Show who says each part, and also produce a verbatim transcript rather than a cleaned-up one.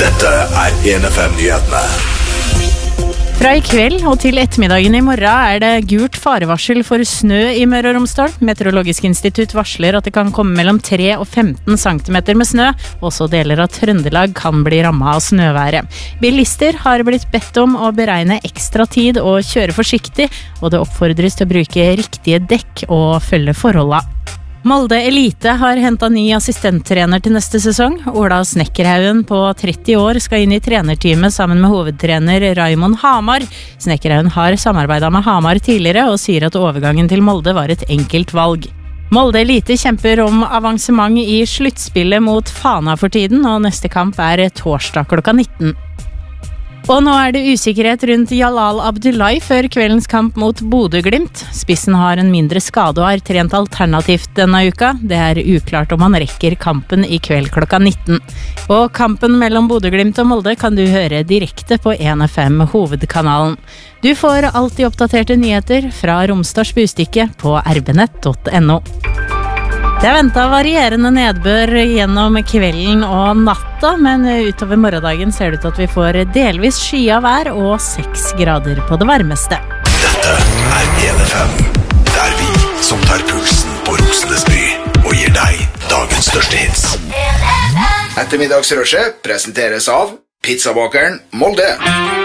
Speaker 1: Dette er en F M-nyhetene.
Speaker 2: Fra i kveld og til ettermiddagen i morgen er det gult farevarsel for snø i Møre og Romsdal. Meteorologisk institutt varsler at det kan komme mellom tre og femten centimeter med snø. Også deler av Trøndelag kan bli rammet av snøværet. Bilister har blitt bedt om å beregne ekstra tid og kjøre forsiktig, og det oppfordres til å bruke riktige dekk og følge forholdene. Molde Elite har hentet ny assistenttrener til neste sesong. Ola Snekkerhaugen på tretti år skal inn i trenerteamet sammen med hovedtrener Raimond Hamar. Snekkerhaugen har samarbeidet med Hamar tidligere og sier at overgangen til Molde var et enkelt valg. Molde Elite kjemper om avansement i sluttspillet mot Fana for tiden, og neste kamp er torsdag klokka nitten. Og nå er det usikkerhet rundt Jalal Abdullahi før kveldens kamp mot Bodø/Glimt. Spissen har en mindre skade og har trent alternativt denne uka. Det er uklart om han rekker kampen i kveld klokka nitten. Og kampen mellom Bodø/Glimt og Molde kan du høre direkte på en F M hovedkanalen. Du får alltid oppdaterte nyheter fra Romsdals Bustikke på r b nett punktum n o. Det er ventet varierende nedbør gjennom kvelden og natta, men utover morgendagen ser det ut til at vi får delvis skyet vær og seks grader på det varmeste.
Speaker 1: Dette er en F M, der vi som tar pulsen på Rosenes by og gir deg dagens største hits.
Speaker 3: Ettermiddagsrushet presenteres av Pizzabakeren Molde.